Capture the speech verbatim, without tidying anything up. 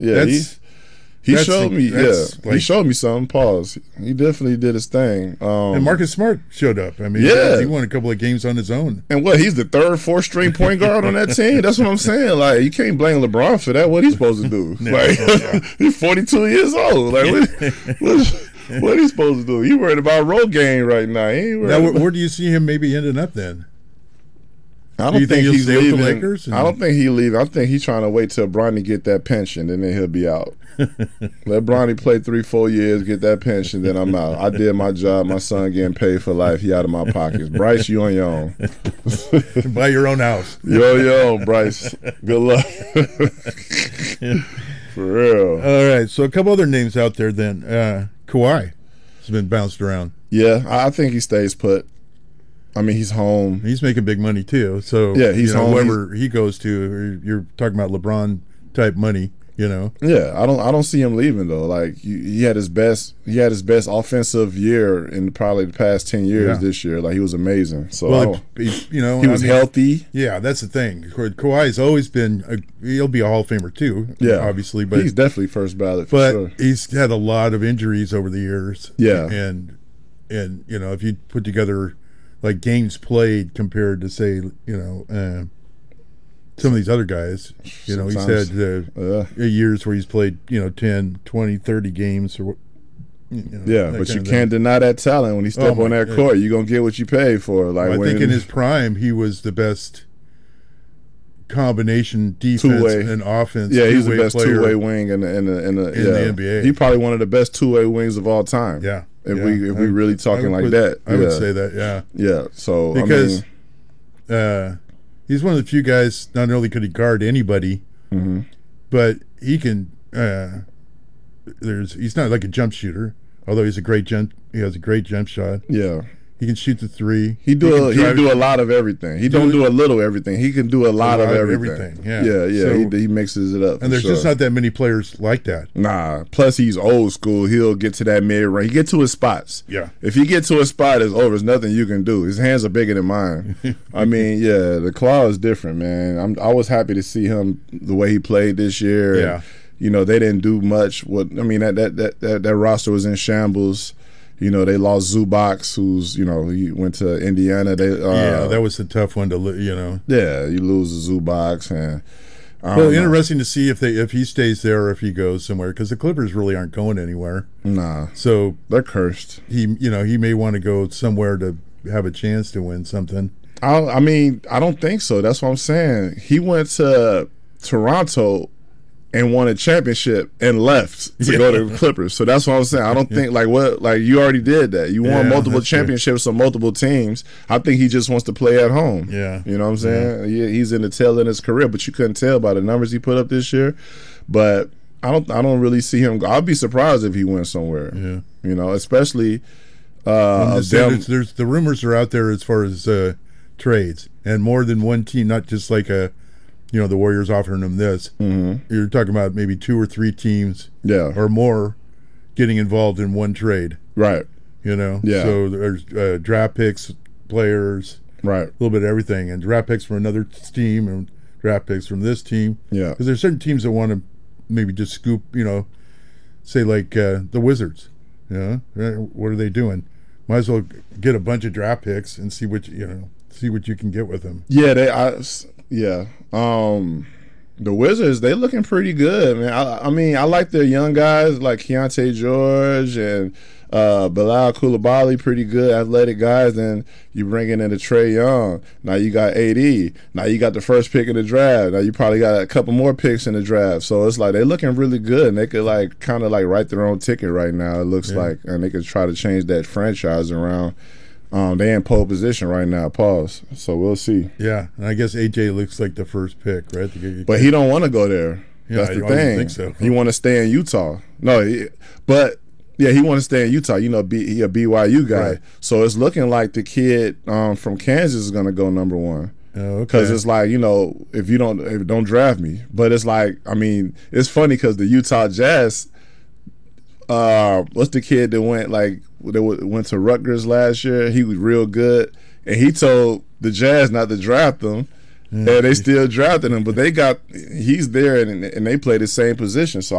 Yeah, that's, he he that's showed the, me. Yeah, like, he showed me something. Pause. He definitely did his thing. Um, and Marcus Smart showed up. I mean, yeah. he won a couple of games on his own. And what? He's the third, fourth string point guard on that team. That's what I'm saying. Like, you can't blame LeBron for that. What he's supposed to do? No, like, yeah. he's forty-two years old. Like, what, what, what he supposed to do? He worried about road game right now. He ain't Now, where, about... where do you see him maybe ending up then? I don't do you think, think he'll he's stay with leaving. the Lakers? And... I don't think he leaving. I think he's trying to wait till Bronny get that pension, and then he'll be out. Let Bronny play three, four years, get that pension, then I'm out. I did my job. My son getting paid for life. He out of my pockets. Bryce, you on your own. Buy your own house. You on your own, Bryce. Good luck. For real. All right. So a couple other names out there then. Uh, Kawhi has been bounced around. Yeah, I think he stays put. I mean, he's home. He's making big money too. So yeah, he's you know, home. Whoever he goes to, you're talking about LeBron type money. You know. Yeah, I don't. I don't see him leaving though. Like he, he had his best. He had his best offensive year in probably the past ten years. Yeah. This year, like he was amazing. So well, he, you know, he was I mean, healthy. Yeah, that's the thing. Kawhi's always been. A, he'll be a Hall of Famer too. Yeah, obviously, but he's definitely first ballot. For but sure. he's had a lot of injuries over the years. Yeah, and and you know, if you put together like games played compared to say, you know. Uh, Some of these other guys, you know, Sometimes, he's had uh, uh, years where he's played, you know, ten, twenty, thirty games. Or, you know, yeah, but you can't deny that talent when he step oh on that God. court. You're going to get what you pay for. Like well, I when think in his prime, he was the best combination defense two-way. and offense. Yeah, he's the best player two-way wing in the, in the, in the, in yeah. the N B A. He's probably one of the best two-way wings of all time. Yeah. If yeah. we if we I, really talking like put, that. I yeah. would say that, yeah. Yeah, so, because, I mean, uh, he's one of the few guys, not only could he guard anybody, mm-hmm. but he can, uh, there's, he's not like a jump shooter, although he's a great jump, he has a great jump shot. Yeah. He can shoot the three. He do he a, he do a lot of everything. He do don't do a little everything. He can do a lot, a lot of everything. everything. Yeah, yeah, yeah. So, he, he mixes it up. And there's sure. just not that many players like that. Nah. Plus, he's old school. He'll get to that mid range. He get to his spots. Yeah. If he get to a spot, it's over. There's nothing you can do. His hands are bigger than mine. I mean, yeah, the claw is different, man. I'm I was happy to see him the way he played this year. Yeah. And, you know, they didn't do much. What I mean, that that that that, that roster was in shambles. You know, they lost Zubac, who's, you know, he went to Indiana. They uh, Yeah, that was a tough one to, you know. Yeah, you lose Zubac. And, well, interesting know. to see if they if he stays there or if he goes somewhere, because the Clippers really aren't going anywhere. Nah. So they're cursed. He, you know, he may want to go somewhere to have a chance to win something. I, I mean, I don't think so. That's what I'm saying. He went to Toronto and won a championship and left to yeah. go to the Clippers. So that's what I'm saying. I don't think like what like you already did that. You won yeah, multiple championships true. on multiple teams. I think he just wants to play at home. Yeah, you know what I'm saying. Yeah. He, he's in the tail end of his career, but you couldn't tell by the numbers he put up this year. But I don't I don't really see him. I'll be surprised if he went somewhere. Yeah, you know, especially. Uh, there's, there's, there's the rumors are out there as far as uh, trades, and more than one team, not just like a. You know, the Warriors offering him this. Mm-hmm. You're talking about maybe two or three teams yeah. or more getting involved in one trade. Right. You know? Yeah. So there's uh, draft picks, players, right. a little bit of everything. And draft picks from another team and draft picks from this team. Yeah. Because there's certain teams that want to maybe just scoop, you know, say like uh, the Wizards. You know? What are they doing? Might as well get a bunch of draft picks and see what, you know, see what you can get with them. Yeah, they I Yeah, um, the Wizards, they looking pretty good, man. I, I mean, I like their young guys like Keontae George and uh, Bilal Coulibaly, pretty good athletic guys. Then you bring in the Trae Young. Now you got A D. Now you got the first pick in the draft. Now you probably got a couple more picks in the draft. So it's like they looking really good, and they could like kind of like write their own ticket right now. It looks yeah. like, and they could try to change that franchise around. Um, they in pole position right now. Pause. So we'll see. Yeah, and I guess A J looks like the first pick, right? But he don't want to go there. Yeah, That's the I thing. don't think so. He want to stay in Utah. No, he, but yeah, he want to stay in Utah. You know, B, he a B Y U guy. Right. So it's looking like the kid um, from Kansas is going to go number one. Oh, okay. Because it's like, you know, if you don't if don't draft me. But it's like, I mean, it's funny because the Utah Jazz. Uh, what's the kid that went like that went to Rutgers last year? He was real good, and he told the Jazz not to draft him. and they still drafted him. But they got he's there, and and they play the same position. So